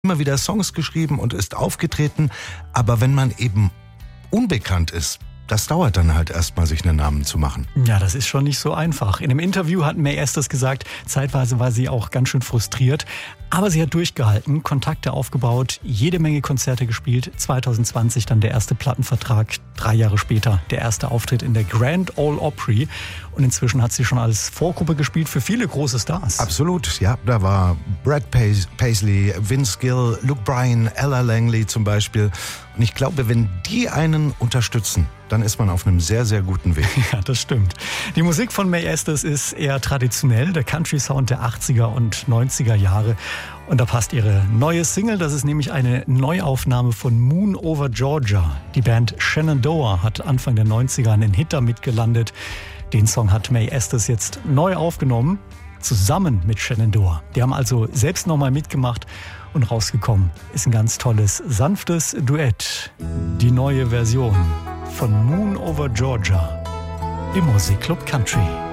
immer wieder Songs geschrieben und ist aufgetreten. Aber wenn man eben unbekannt ist, das dauert dann halt erstmal, sich einen Namen zu machen. Ja, das ist schon nicht so einfach. In einem Interview hat Mae Estes gesagt, zeitweise war sie auch ganz schön frustriert. Aber sie hat durchgehalten, Kontakte aufgebaut, jede Menge Konzerte gespielt. 2020 dann der erste Plattenvertrag, 3 Jahre später der erste Auftritt in der Grand Ole Opry. Und inzwischen hat sie schon als Vorgruppe gespielt für viele große Stars. Absolut, ja. Da war Brad Paisley, Vince Gill, Luke Bryan, Ella Langley zum Beispiel. Und ich glaube, wenn die einen unterstützen, dann ist man auf einem sehr, sehr guten Weg. Ja, das stimmt. Die Musik von Mae Estes ist eher traditionell, der Country-Sound der 80er und 90er Jahre. Und da passt ihre neue Single, das ist nämlich eine Neuaufnahme von Moon Over Georgia. Die Band Shenandoah hat Anfang der 90er einen Hit damit gelandet. Den Song hat Mae Estes jetzt neu aufgenommen, zusammen mit Shenandoah. Die haben also selbst nochmal mitgemacht und rausgekommen ist ein ganz tolles, sanftes Duett. Die neue Version von Moon Over Georgia im Musikclub Country.